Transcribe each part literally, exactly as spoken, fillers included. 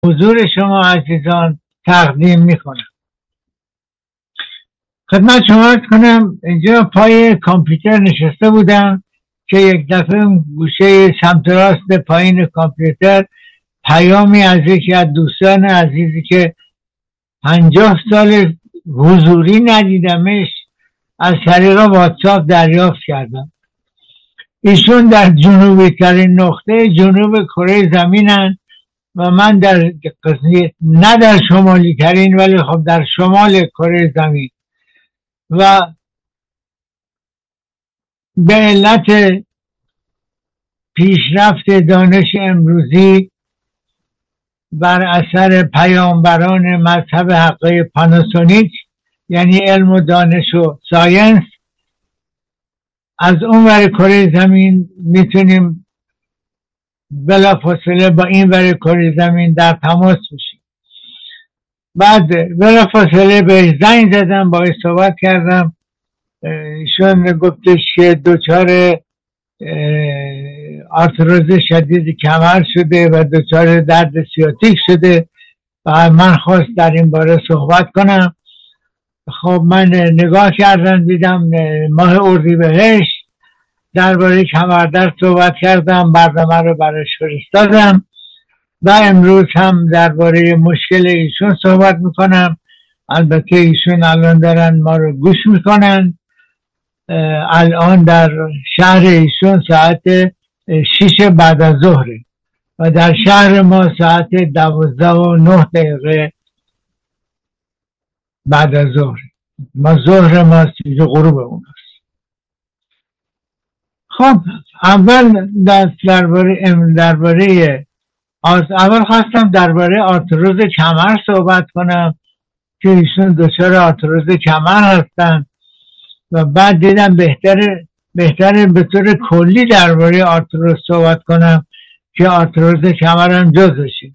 حضور شما عزیزان تقدیم میکنم. خدمت شما عرض کنم اینجا پای کامپیوتر نشسته بودم که یک دفعه گوشه سمت راست پایین کامپیوتر پیامی از یکی از دوستان عزیزی که پنجاه سال حضوری ندیدمش از طریق واتساپ دریافت کردم. ایشون در جنوبی ترین نقطه جنوب کره زمینن و من در نه در شمالی ترین ولی خب در شمال کره زمین و به علت پیشرفت دانش امروزی بر اثر پیامبران مذهب حقه پاناسونیک یعنی علم و دانش و ساینس از اون ور کره زمین میتونیم بلا فاصله با این ور کره زمین در تماس بشیم. بعد بلا فاصله به زنگ زدم باهاش صحبت کردم. ایشون گفتش که دچار آرتروز شدید کمر شده و دچار درد سیاتیک شده و من خواست در این باره صحبت کنم. خب من نگاه کردم دیدم ماه اردیبهشت درباره کمردرد صحبت کردم، برنامه رو براش فرستادم و امروز هم درباره مشکل ایشون صحبت میکنم. البته ایشون الان دارن ما رو گوش میکنن. الان در شهر ایشون ساعت شیش بعد از ظهره و در شهر ما ساعت دوازده و نه دقیقه بعد از ظهر. ما ظهر ما سیزه غروب اون است. خب اول درباره درباره اول خواستم درباره آرتروز کمر صحبت کنم که ایشون دچار آرتروز کمر هستن و بعد دیدم بهتره بهتره به طور کلی درباره آرتروز صحبت کنم که آرتروز کمر هم جزشه.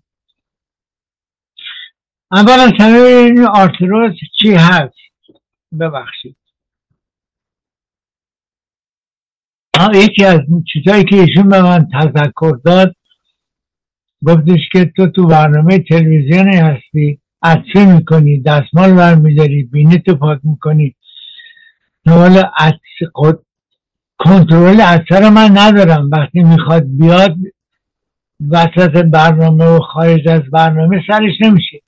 اول از همه این آرتروز چی هست؟ ببخشید یکی از چیزایی که ایشون به من تذکر داد گفتش که تو تو برنامه تلویزیونی هستی، عطسه میکنی، دستمال برمیداری، بینی تو پاک میکنی. حالا کنترل اثر من ندارم، وقتی میخواد بیاد وسط برنامه و خارج از برنامه سرش نمیشه.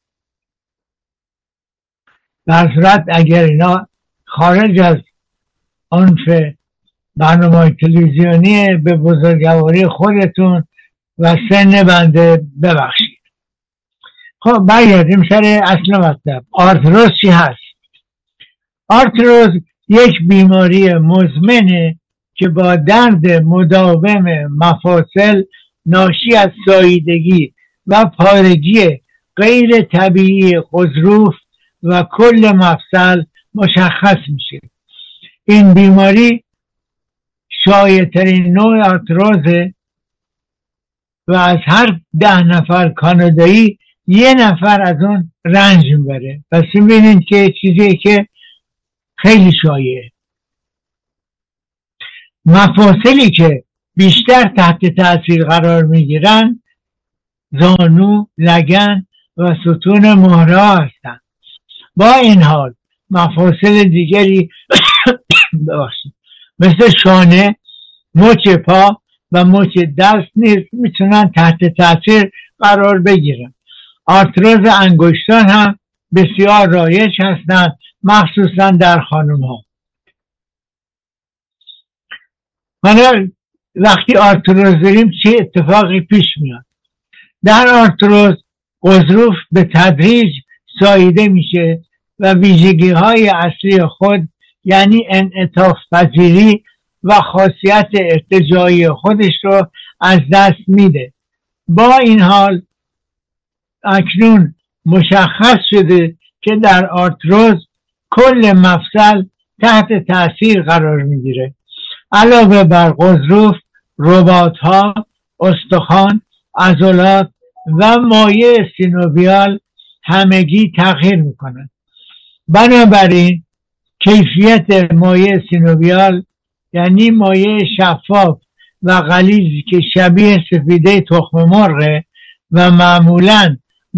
در صورت اگر اینا خارج از عنف برنامه تلویزیونی به بزرگواری خودتون و سن بنده ببخشید. خب برگردیم سر اصل مطلب. آرتروز چی هست؟ آرتروز یک بیماری مزمنه که با درد مداوم مفاصل ناشی از ساییدگی و پارگی غیر طبیعی غضروف و کل مفصل مشخص میشه. این بیماری شایع‌ترین نوع آرتروزه و از هر ده نفر کانادایی یه نفر از اون رنج میبره. پس میبینید که چیزی که خیلی شایعه. مفاصلی که بیشتر تحت تاثیر قرار میگیرن زانو، لگن و ستون مهره هستند. با این حال مفاصل دیگری مثل شانه، مچ پا و مچ دست نیز میتونن تحت تاثیر قرار بگیرن. آرتروز انگشتان هم بسیار رایج هستند، مخصوصا در خانم ها. حالا وقتی آرتروز داریم چه اتفاقی پیش میاد؟ در آرتروز غضروف به تدریج ساییده میشه و ویژگی های اصلی خود یعنی انعطاف پذیری و خاصیت ارتجاعی خودش رو از دست میده. با این حال اکنون مشخص شده که در آرتروز کل مفصل تحت تاثیر قرار میگیره. علاوه بر غضروف، رباط‌ها، استخوان، عضلات و مایع سینوویال همگی تغییر میکنند. بنابراین کیفیت مایع سینوویال یعنی مایع شفاف و غلیظی که شبیه سفیده تخم مرغ و معمولاً